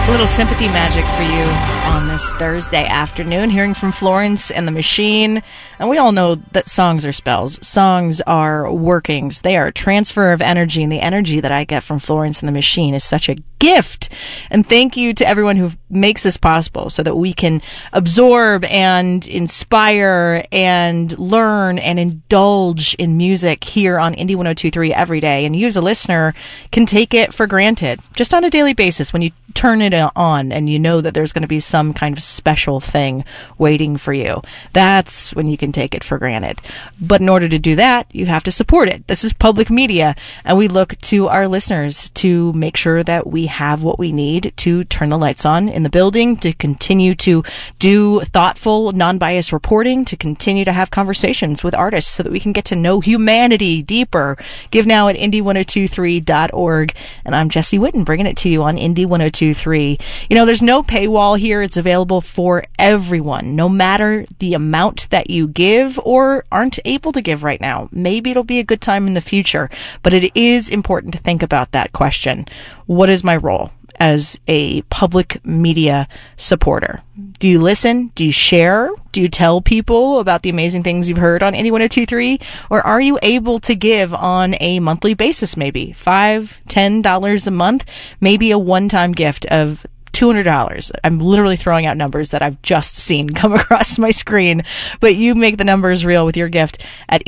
A little sympathy magic for you on this Thursday afternoon, hearing from Florence and the Machine. And we all know that songs are spells. Songs are workings. They are a transfer of energy, and the energy that I get from Florence and the Machine is such a gift. And thank you to everyone who makes this possible so that we can absorb and inspire and learn and indulge in music here on Indie 102.3 every day. And you as a listener can take it for granted just on a daily basis when you turn it on and you know that there's going to be some kind of special thing waiting for you. That's when you can take it for granted. But in order to do that, you have to support it. This is public media, and we look to our listeners to make sure that we have what we need to turn the lights on in the building, to continue to do thoughtful, non-biased reporting, to continue to have conversations with artists so that we can get to know humanity deeper. Give now at indie1023.org. And I'm Jesse Witten, bringing it to you on Indie 102.3. You know, there's no paywall here. It's available for everyone, no matter the amount that you give or aren't able to give right now. Maybe it'll be a good time in the future, but it is important to think about that question. What is my role as a public media supporter? Do you listen? Do you share? Do you tell people about the amazing things you've heard on Indie 102.3? Or are you able to give on a monthly basis, maybe $5, $10 a month, maybe a one-time gift of $200. I'm literally throwing out numbers that I've just seen come across my screen, but you make the numbers real with your gift at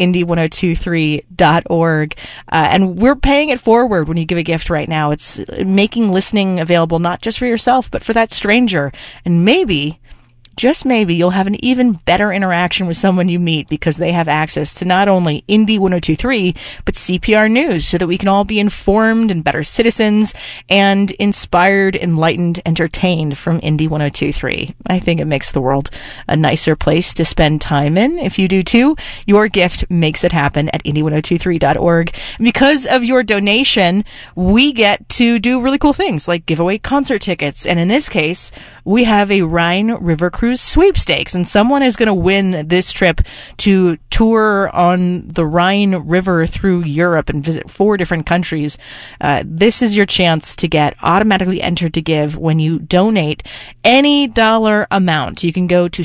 indie1023.org. And we're paying it forward when you give a gift right now. It's making listening available not just for yourself, but for that stranger. And maybe, just maybe, you'll have an even better interaction with someone you meet because they have access to not only Indie 102.3, but CPR News, so that we can all be informed and better citizens and inspired, enlightened, entertained from Indie 102.3. I think it makes the world a nicer place to spend time in. If you do too, your gift makes it happen at indie1023.org. And because of your donation, we get to do really cool things like give away concert tickets. And in this case, we have a Rhine River Cruise sweepstakes, and someone is going to win this trip to tour on the Rhine River through Europe and visit 4 different countries. This is your chance to get automatically entered to give when you donate any dollar amount. You can go to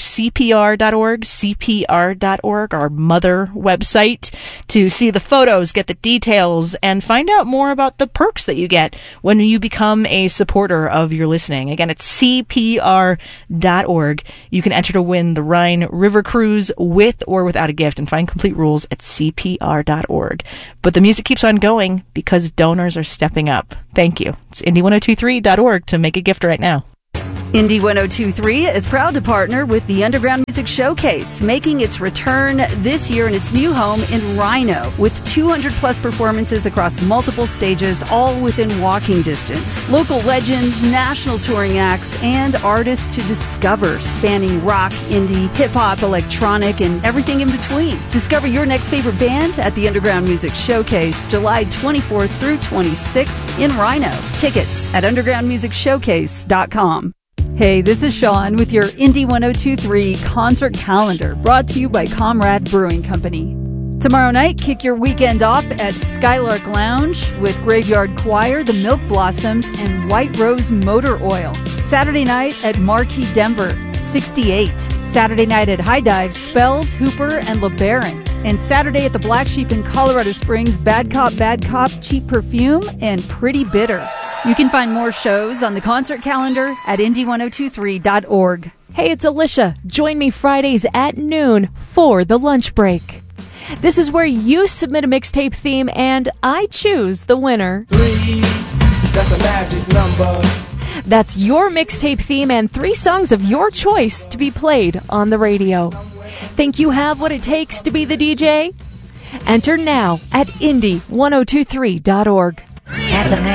cpr.org, our mother website, to see the photos, get the details, and find out more about the perks that you get when you become a supporter of your listening. Again, it's cpr.org. You can enter to win the Rhine River Cruise with or without a gift, and find complete rules at cpr.org. But the music keeps on going because donors are stepping up. Thank you. It's indie1023.org to make a gift right now. Indie 102.3 is proud to partner with the Underground Music Showcase, making its return this year in its new home in Rhino, with 200-plus performances across multiple stages, all within walking distance. Local legends, national touring acts, and artists to discover, spanning rock, indie, hip-hop, electronic, and everything in between. Discover your next favorite band at the Underground Music Showcase, July 24th through 26th in Rhino. Tickets at undergroundmusicshowcase.com. Hey, this is Sean with your Indie 102.3 concert calendar, brought to you by Comrade Brewing Company. Tomorrow night, kick your weekend off at Skylark Lounge with Graveyard Choir, The Milk Blossoms, and White Rose Motor Oil. Saturday night at Marquee Denver, 68. Saturday night at High Dive, Spells, Hooper, and LeBaron. And Saturday at the Black Sheep in Colorado Springs, Bad Cop, Cheap Perfume, and Pretty Bitter. You can find more shows on the concert calendar at indie1023.org. Hey, it's Alicia. Join me Fridays at noon for the lunch break. This is where you submit a mixtape theme and I choose the winner. 3, that's a magic number. That's your mixtape theme and 3 songs of your choice to be played on the radio. Think you have what it takes to be the DJ? Enter now at indie1023.org. That's a